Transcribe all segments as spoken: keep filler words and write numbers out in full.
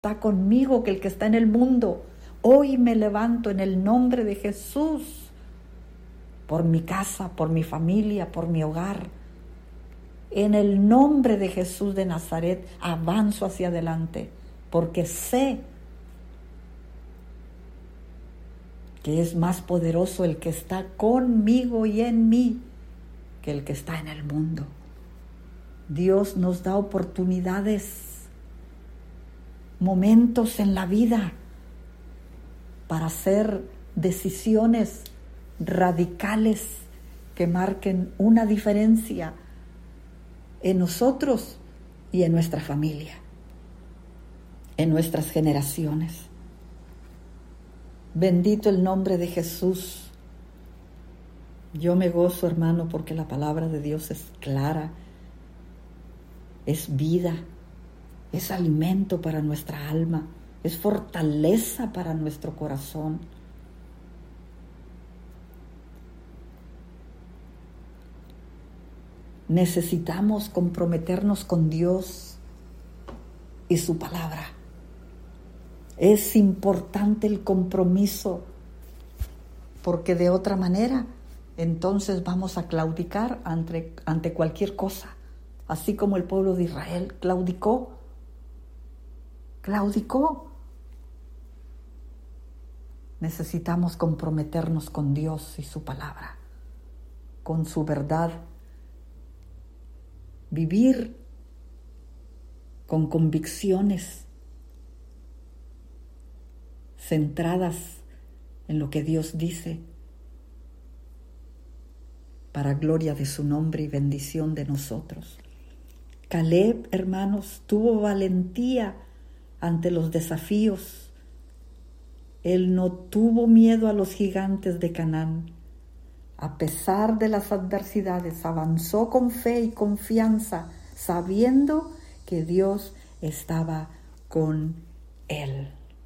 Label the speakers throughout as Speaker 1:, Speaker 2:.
Speaker 1: está conmigo que el que está en el mundo. Hoy me levanto en el nombre de Jesús, por mi casa, por mi familia, por mi hogar. En el nombre de Jesús de Nazaret avanzo hacia adelante, porque sé que es más poderoso el que está conmigo y en mí que el que está en el mundo. Dios nos da oportunidades, momentos en la vida para hacer decisiones radicales que marquen una diferencia en nosotros y en nuestra familia, en nuestras generaciones. Bendito el nombre de Jesús. Yo me gozo, hermano, porque la palabra de Dios es clara, es vida, es alimento para nuestra alma, es fortaleza para nuestro corazón. Necesitamos comprometernos con Dios y su palabra. Es importante el compromiso, porque de otra manera, entonces vamos a claudicar ante, ante cualquier cosa, así como el pueblo de Israel claudicó, claudicó. Necesitamos comprometernos con Dios y su palabra, con su verdad, vivir con convicciones centradas en lo que Dios dice, para gloria de su nombre y bendición de nosotros. Caleb, hermanos, tuvo valentía ante los desafíos. Él no tuvo miedo a los gigantes de Canaán. A pesar de las adversidades, avanzó con fe y confianza, sabiendo que Dios estaba con él.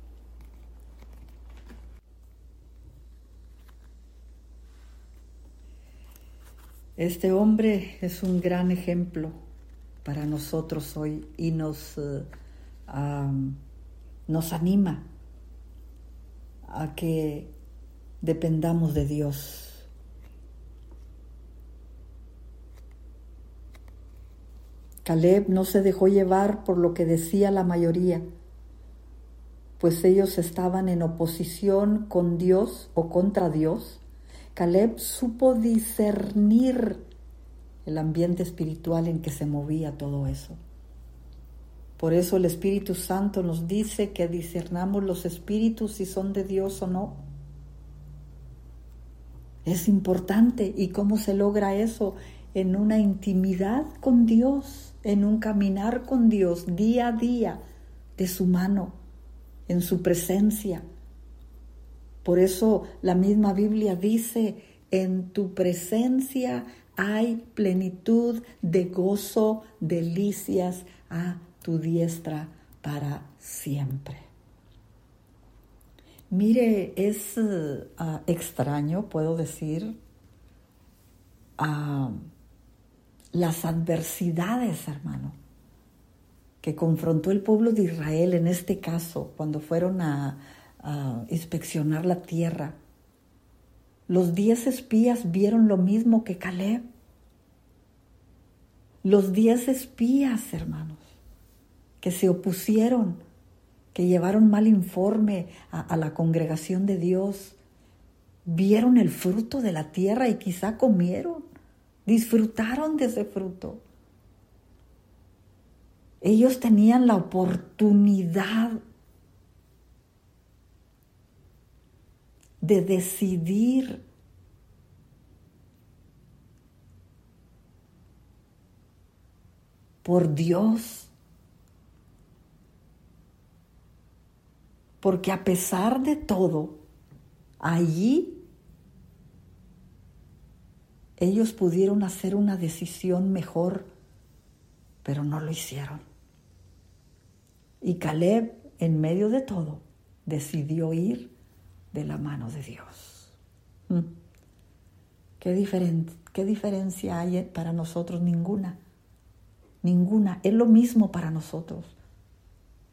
Speaker 1: Este hombre es un gran ejemplo para nosotros hoy y nos, uh, uh, nos anima a que dependamos de Dios. Caleb no se dejó llevar por lo que decía la mayoría, pues ellos estaban en oposición con Dios o contra Dios. Caleb supo discernir el ambiente espiritual en que se movía todo eso. Por eso el Espíritu Santo nos dice que discernamos los espíritus si son de Dios o no. Es importante. ¿Y cómo se logra eso? En una intimidad con Dios, en un caminar con Dios día a día, de su mano, en su presencia. Por eso la misma Biblia dice, en tu presencia hay plenitud de gozo, delicias a tu diestra para siempre. Mire, es uh, extraño, puedo decir, uh, las adversidades, hermano, que confrontó el pueblo de Israel en este caso, cuando fueron a a inspeccionar la tierra. Los diez espías vieron lo mismo que Caleb. Los diez espías, hermanos, que se opusieron, que llevaron mal informe a, a la congregación de Dios, vieron el fruto de la tierra y quizá comieron, disfrutaron de ese fruto. Ellos tenían la oportunidad de decidir por Dios, porque a pesar de todo, allí ellos pudieron hacer una decisión mejor, pero no lo hicieron. Y Caleb, en medio de todo, decidió ir de la mano de Dios. ¿Mm? ¿Qué, diferen- ¿Qué diferencia hay para nosotros? Ninguna. Ninguna. Es lo mismo para nosotros.